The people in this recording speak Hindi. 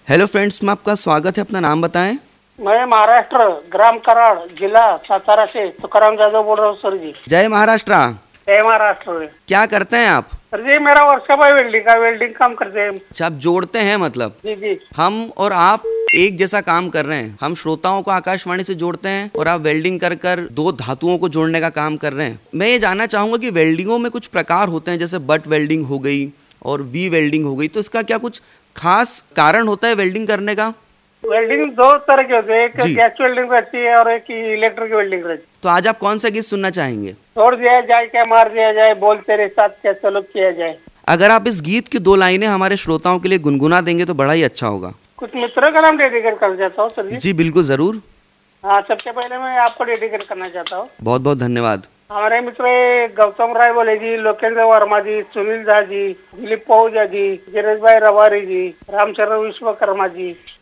हेलो फ्रेंड्स, में आपका स्वागत है। अपना नाम बताएं। मैं महाराष्ट्र ग्राम कराड़ जिला सातारा से तुकाराम जादव बोल रहा हूँ सर जी। जय महाराष्ट्र। जय महाराष्ट्र। क्या करते हैं आप? सर जी मेरा वर्कशॉप है वेल्डिंग का, वेल्डिंग काम करते हैं। अच्छा, आप जोड़ते हैं मतलब। जी जी। हम और आप एक जैसा काम कर रहे हैं। हम श्रोताओं को आकाशवाणी से जोड़ते हैं और आप वेल्डिंग कर कर दो धातुओं को जोड़ने का काम कर रहे हैं। मैं ये जानना चाहूंगा कि वेल्डिंगों में कुछ प्रकार होते हैं, जैसे बट वेल्डिंग हो गई और वी वेल्डिंग हो गई, तो इसका क्या कुछ खास कारण होता है वेल्डिंग करने का? वेल्डिंग दो तरह के होते हैं, एक जी। गैस वेल्डिंग रहती है और एक इलेक्ट्रिक वेल्डिंग रहती है। तो आज आप कौन सा गीत सुनना चाहेंगे? तोड़ दिया जाए क्या मार दिया जाए, बोल तेरे साथ क्या सलूक किया जाए। अगर आप इस गीत की दो लाइनें हमारे श्रोताओं के लिए गुनगुना देंगे तो बड़ा ही अच्छा होगा। कुछ मित्रों का नाम डेडिकेट कर जाता हूँ सर जी। जी बिल्कुल, जरूर। हाँ, सबसे पहले मैं आपको डेडिकेट करना चाहता हूँ। बहुत बहुत धन्यवाद। हमारे मित्र गौतम राय बोले जी, लोकेंद्र वर्मा जी, सुनील झा जी, दिलीप पहुजा जी, गिरीश भाई रवारी जी, रामचंद्र विश्वकर्मा जी,